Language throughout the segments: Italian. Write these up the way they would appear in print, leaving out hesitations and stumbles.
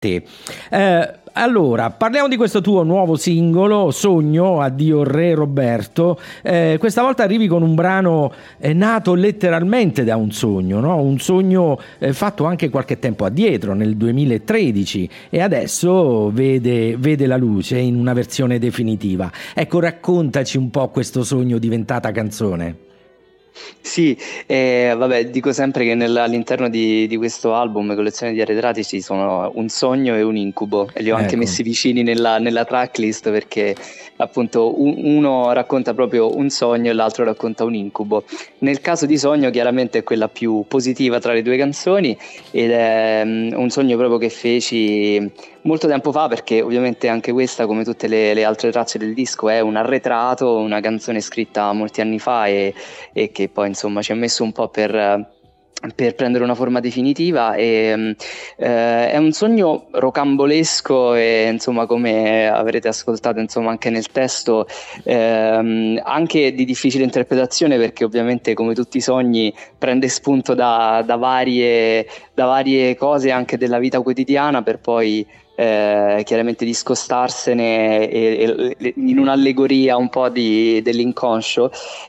te. Allora, parliamo di questo tuo nuovo singolo, Sogno, Addio Re Roberto. Questa volta arrivi con un brano nato letteralmente da un sogno, no? Un sogno fatto anche qualche tempo addietro, nel 2013, e adesso vede la luce in una versione definitiva. Ecco, raccontaci un po' questo sogno diventata canzone. Sì, vabbè, dico sempre che all'interno di questo album, collezione di arretrati, ci sono un sogno e un incubo, e li ho anche Ecco. messi vicini nella tracklist, perché appunto uno racconta proprio un sogno e l'altro racconta un incubo. Nel caso di Sogno chiaramente è quella più positiva tra le due canzoni, ed è un sogno proprio che feci molto tempo fa, perché ovviamente anche questa, come tutte le altre tracce del disco, è un arretrato, una canzone scritta molti anni fa e che poi insomma ci ha messo un po' per prendere una forma definitiva, e è un sogno rocambolesco, e insomma, come avrete ascoltato insomma anche nel testo, anche di difficile interpretazione, perché ovviamente, come tutti i sogni, prende spunto da varie cose anche della vita quotidiana, per poi chiaramente discostarsene in un'allegoria un po' dell'inconscio.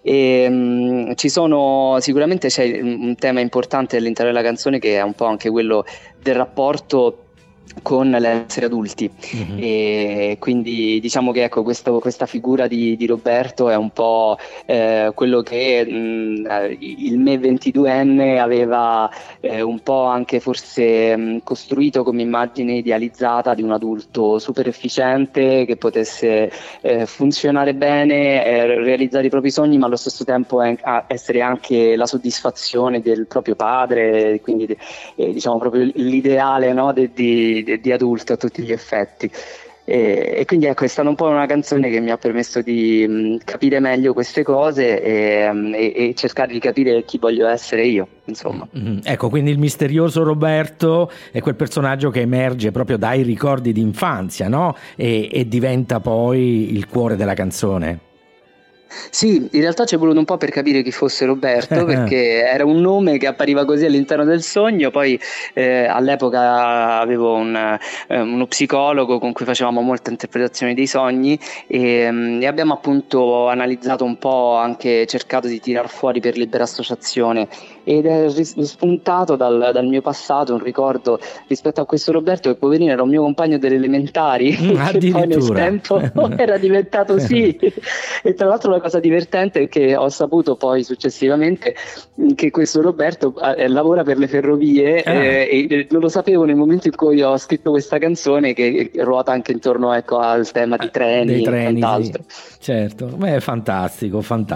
E sicuramente c'è un tema importante all'interno della canzone, che è un po' anche quello del rapporto con l'essere adulti. Mm-hmm. E quindi diciamo che ecco, questa figura di Roberto è un po' quello che il me 22enne aveva un po' anche forse costruito come immagine idealizzata di un adulto super efficiente, che potesse funzionare bene, realizzare i propri sogni, ma allo stesso tempo essere anche la soddisfazione del proprio padre, quindi diciamo proprio l'ideale, no, di adulto a tutti gli effetti. E quindi ecco, è stata un po' una canzone che mi ha permesso di capire meglio queste cose, e cercare di capire chi voglio essere io, insomma. Mm-hmm. Ecco, quindi il misterioso Roberto è quel personaggio che emerge proprio dai ricordi di infanzia, no? E diventa poi il cuore della canzone. Sì, in realtà ci è voluto un po' per capire chi fosse Roberto, perché era un nome che appariva così all'interno del sogno. Poi all'epoca avevo uno psicologo con cui facevamo molta interpretazione dei sogni, e abbiamo appunto analizzato un po', anche cercato di tirar fuori per libera associazione, ed è spuntato dal mio passato un ricordo rispetto a questo Roberto, che poverino era un mio compagno delle elementari, che poi nel tempo era diventato sì. E tra l'altro la cosa divertente è che ho saputo poi successivamente che questo Roberto lavora per le ferrovie, e non lo sapevo nel momento in cui ho scritto questa canzone, che ruota anche intorno, ecco, al tema di treni, e quant'altro. Sì, certo. Beh, fantastico.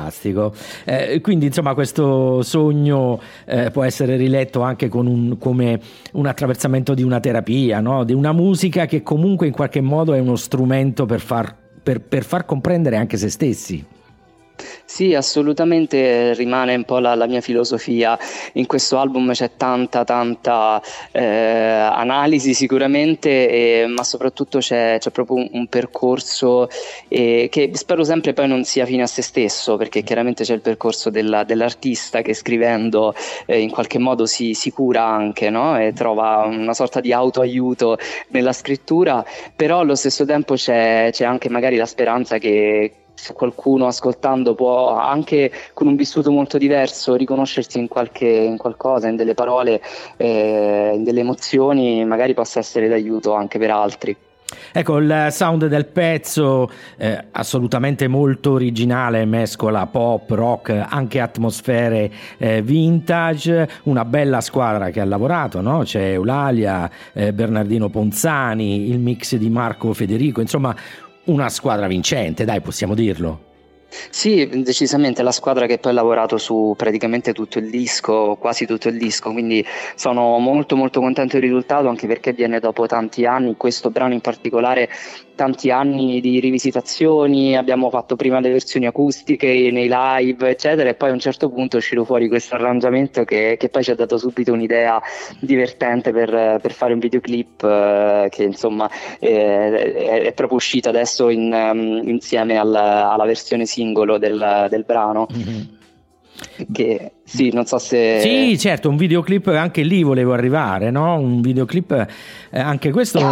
Quindi insomma questo sogno può essere riletto anche come un attraversamento di una terapia, no? Di una musica che comunque in qualche modo è uno strumento per far comprendere anche se stessi. Sì, assolutamente, rimane un po' la mia filosofia. In questo album c'è tanta analisi sicuramente, ma soprattutto c'è proprio un percorso che spero sempre poi non sia fine a se stesso, perché chiaramente c'è il percorso dell'artista che scrivendo in qualche modo si cura anche, no? E trova una sorta di autoaiuto nella scrittura, però allo stesso tempo c'è anche magari la speranza che se qualcuno ascoltando può, anche con un vissuto molto diverso, riconoscersi in qualcosa, in delle parole, in delle emozioni, magari possa essere d'aiuto anche per altri. Ecco, il sound del pezzo assolutamente molto originale, mescola pop, rock, anche atmosfere vintage, una bella squadra che ha lavorato, no? C'è Eulalia, Bernardino Ponzani, il mix di Marco Federico, insomma una squadra vincente, dai, possiamo dirlo. Sì, decisamente la squadra che poi ha lavorato su praticamente tutto il disco, quasi tutto il disco, quindi sono molto contento del risultato, anche perché viene dopo tanti anni, questo brano in particolare, tanti anni di rivisitazioni. Abbiamo fatto prima le versioni acustiche nei live eccetera, e poi a un certo punto è uscito fuori questo arrangiamento che poi ci ha dato subito un'idea divertente per fare un videoclip che insomma è proprio uscito adesso insieme alla versione singolo del brano. Mm-hmm. Che sì, non so se... Sì, certo, un videoclip, anche lì volevo arrivare, no? Un videoclip, anche questo